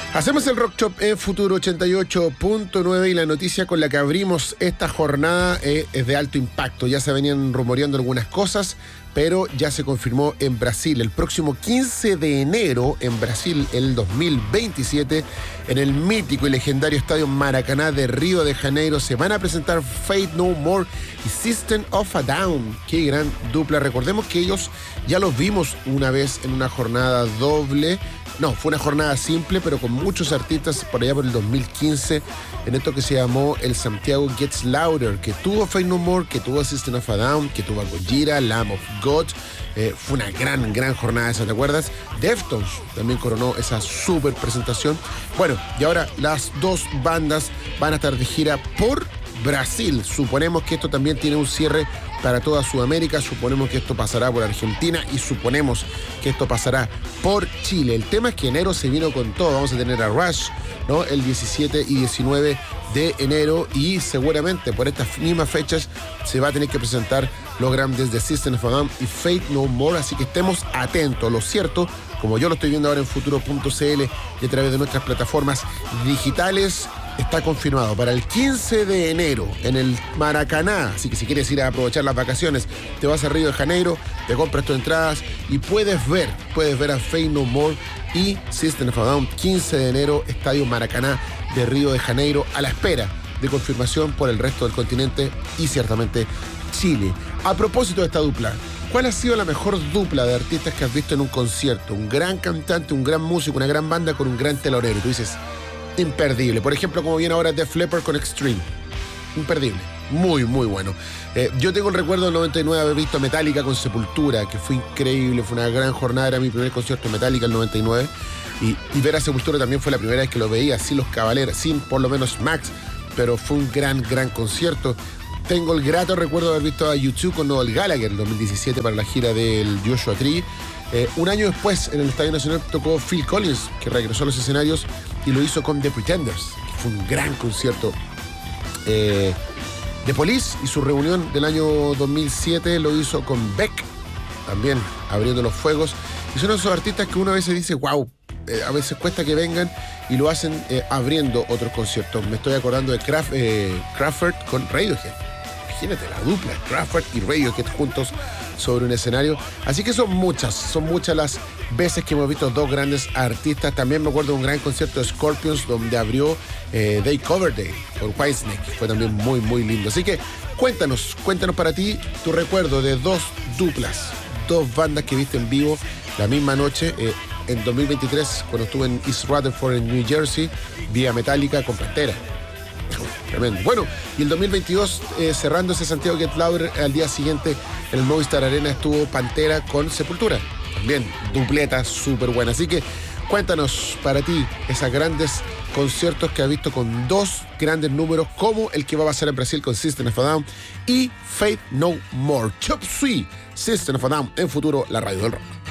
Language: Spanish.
Hacemos el Rock Shop en Futuro 88.9 y la noticia con la que abrimos esta jornada es de alto impacto. Ya se venían rumoreando algunas cosas, pero ya se confirmó en Brasil. El próximo 15 de enero en Brasil, el 2027, en el mítico y legendario estadio Maracaná de Río de Janeiro, se van a presentar Faith No More y System of a Down. Qué gran dupla. Recordemos que ellos ya los vimos una vez en una jornada doble. No, fue una jornada simple, pero con muchos artistas por allá por el 2015, en esto que se llamó el Santiago Gets Louder, que tuvo Faith No More, que tuvo System of a Down, que tuvo a Gojira, Lamb of God. Fue una gran jornada esa, ¿te acuerdas? Deftones también coronó esa super presentación. Bueno, y ahora las dos bandas van a estar de gira por Brasil. Suponemos que esto también tiene un cierre para toda Sudamérica, suponemos que esto pasará por Argentina y suponemos que esto pasará por Chile. El tema es que enero se vino con todo. Vamos a tener a Rush, ¿no?, el 17 y 19 de enero, y seguramente por estas mismas fechas se va a tener que presentar los grandes de System of a Down y Faith No More, así que estemos atentos. Lo cierto, como yo lo estoy viendo ahora en futuro.cl y a través de nuestras plataformas digitales, está confirmado para el 15 de enero en el Maracaná. Así que si quieres ir a aprovechar las vacaciones, te vas a Río de Janeiro, te compras tus entradas y puedes ver a Faith No More y System of a Down. 15 de enero, Estadio Maracaná de Río de Janeiro, a la espera de confirmación por el resto del continente y ciertamente Chile. A propósito de esta dupla, ¿cuál ha sido la mejor dupla de artistas que has visto en un concierto? Un gran cantante, un gran músico, una gran banda con un gran telonero. Tú dices, imperdible. Por ejemplo, como viene ahora Def Leppard con Extreme. Imperdible. Muy bueno. Yo tengo el recuerdo del 99 de haber visto a Metallica con Sepultura, que fue increíble, fue una gran jornada, era mi primer concierto en Metallica el 99. Y ver a Sepultura también fue la primera vez que lo veía, sin los Cavaleras, sin por lo menos Max, pero fue un gran concierto. Tengo el grato recuerdo de haber visto a U2 con Noel Gallagher en 2017 para la gira del Joshua Tree. Un año después, en el Estadio Nacional, tocó Phil Collins, que regresó a los escenarios y lo hizo con The Pretenders, que fue un gran concierto. The Police y su reunión del año 2007 lo hizo con Beck, también abriendo los fuegos. Y son esos artistas que uno a veces dice, wow, a veces cuesta que vengan y lo hacen abriendo otros conciertos. Me estoy acordando de Kraftwerk con Radiohead. Imagínate la dupla, Kraftwerk y Radiohead juntos sobre un escenario. Así que son muchas las veces que hemos visto dos grandes artistas. También me acuerdo de un gran concierto de Scorpions donde abrió Day Coverdale con Whitesnake. Fue también muy lindo. Así que cuéntanos para ti tu recuerdo de dos duplas, dos bandas que viste en vivo la misma noche. En 2023, cuando estuve en East Rutherford, en New Jersey, vi a Metallica con Pantera. Tremendo. Bueno, y el 2022, cerrando ese Santiago Get Louder, al día siguiente en el Movistar Arena estuvo Pantera con Sepultura. También dupleta súper buena. Así que cuéntanos para ti esos grandes conciertos que has visto con dos grandes números, como el que va a pasar en Brasil con System of a Down y Faith No More. Chop Suey, System of a Down en Futuro, la radio del rock.